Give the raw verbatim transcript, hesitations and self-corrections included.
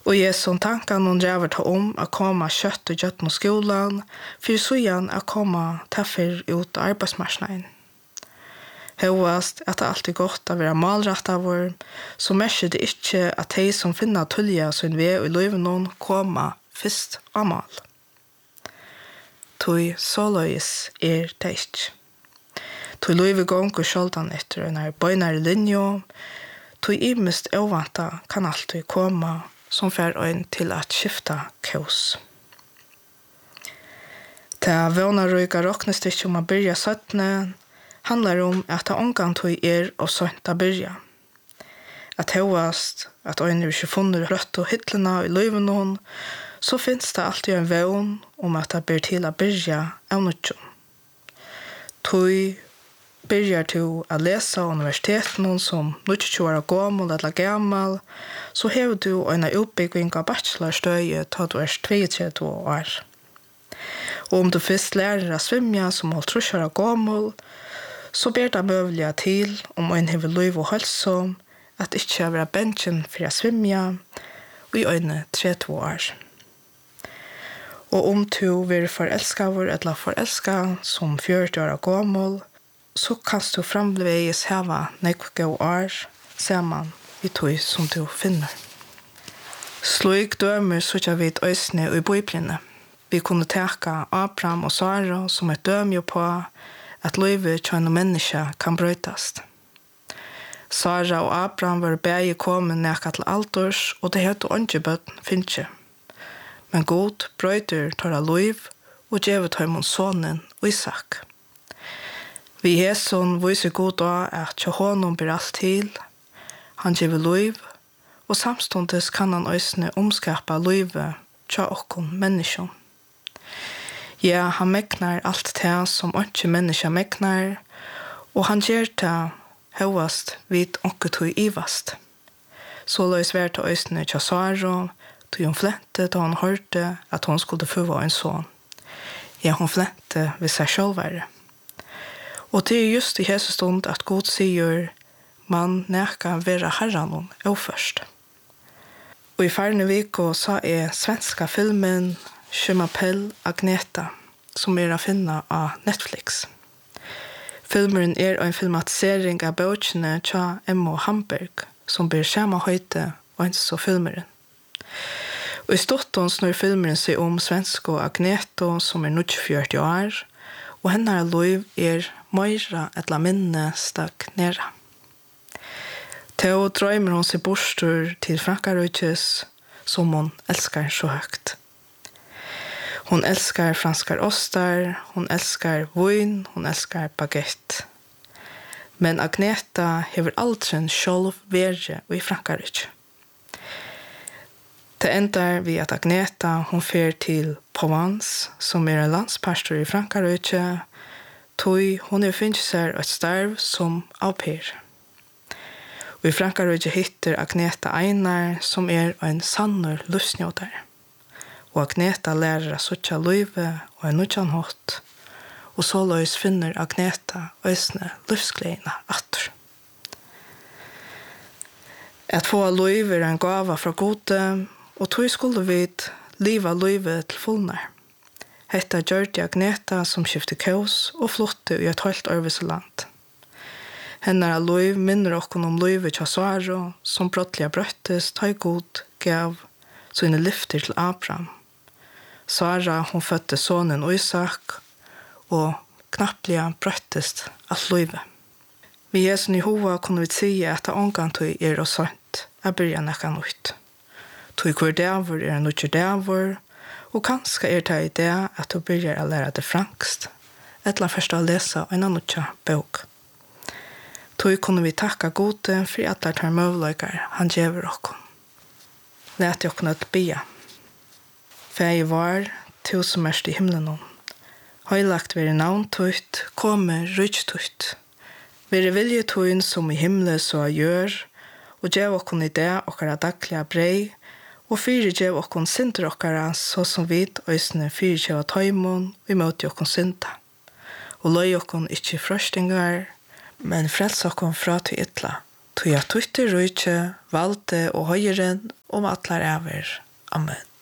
Og jeg som tanken noen drever ta om å komme kjøtt og kjøtt med skolen, for så igjen å komme tøffer ut av arbeidsmarsjonen. Høyest at det alltid godt å være malrett av vår, så merker det ikke at de som finner tullige sin vei i livet noen kommer først av mal. Tøy såløys er det ikke. Tøy livet gonger skjoldan etter en bøynere linje, tøy imest ovanta kan alltid komme som får øyn til at skifte kurs. Det våner røyga råknes det ikke om å begynne søttene, handlar om at det omgang tog er og sønt å byrja. At høyast, at øyne ikke funnet rødt og hittlene i livet noen, så finnes det alltid en vøn om at det blir til å byrja av noe. Tog byrjar til å lese universiteten som tjue år gammel eller gammel, så har du en utbygging av bachelorstøye til du er trettitre år. Og om du først lærer å svimme som holdt trusjer av gammel, så ber det møvelig til om en hever liv og helse, at ikke være bensjen for å svimme, og i øynene tretti år. Og om du vil forelsket eller forelsket som førti år gammel, så kan du fremleis heve noen år sammen i tog som du finner. Slik dømer så ikke vi et øsne i bøyplene. Vi kunne teke Abraham og Sara som et dømer på at livet til en menneske kan brøytast. Sara og Abraham var begge kommet nekka til alders, og det heter ikke bøtten finnes. Men God brøyter tar av liv og gjevet ham om sonen Isak. Vi hæson viser God da at til honom blir alt til, han gjever liv, og samstundes kan han øsne omskapa livet til okkom menneskene. Ja, han meknar alt det som ikke mennesker meknar, og han gjør det høyest vid onke tog ivast. Så løs vært til øsene til Sara, tog hun flente da hun hørte at hun skulle få en son. Ja, hun flente ved seg selvvære. Og det er just i hese stund at God sier man neka være herren og først. Og i færne viko så er svenska filmen Schumapel Agneta, som er å finne av Netflix. Filmen er en filmatisering av bøkene til Emma Hamberg, som blir samme høyde og ikke så filmeren. Og i storten snur filmeren seg om svenska Agneta, som er nittifire år, og henne liv er møyre eller minne stagnere. Til drømmer hun seg bostur til Frankrikes, som hun elsker så høyt. Hon elskar franskar ostar, hon elskar vin, hon elskar baguette. Men Agneta hever aldri sjálv verre i Frankrike. Det endar vi at Agneta hon fer til Provence, som er en landspastor i Frankrike, tog hon er finnes seg et starv som au pair. Og i Frankrike hittar Agneta Einar, som er en sannur livsnjøter. Og Agneta lærer å suttje livet og en nødjan hatt, og så løs finner Agneta øsne livsgledene atter. At få liv er en gava fra gode, og tog skulle vi liva livet til fullnær. Hetta gjør det Agneta som skifter kaos og flotte i et helt øvelseland. Henne er liv minner okken om livet til Sara, som brottelig brøttes, ta i god gav sine lyfter til Abraham. Sara, hon fødte sonen Isak, og knapplega brøttest alt livet. Vi Jesu i hova kunne vi si at det omgang tog er og sant, er byrja nekka nytt. Tog hver dæver er en nødja dæver, og kanskje er det i det at du byrjar å lære det frankst, eller først å lese en nødja bok. Tog kunne vi takka gode for at det er møvløykar han gjever okkom. Læt jeg kunne bya. Fæg var, to som erst i himmelen om. Høylagt være navn tøyt, komme rydg tøyt. Være vilje tøyn som i himmelen så gjør, og gjev okkon i det okkara daglige brei, og fyre gjev okkon synder okkara, så som vid, øysene fyre gjev av tøymon, vi møter okkon synda. Og løy okkon ikkje frøstingar, men frels okkon fra til ytla, Tog jeg tutte rujtje, valgte og høyeren om atler over. Amen.